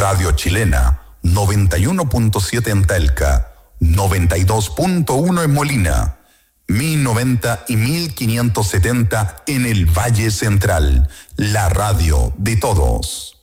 Radio Chilena, 91.7 en Talca, 92.1 en Molina, 1090 y 1570 en el Valle Central, la radio de todos.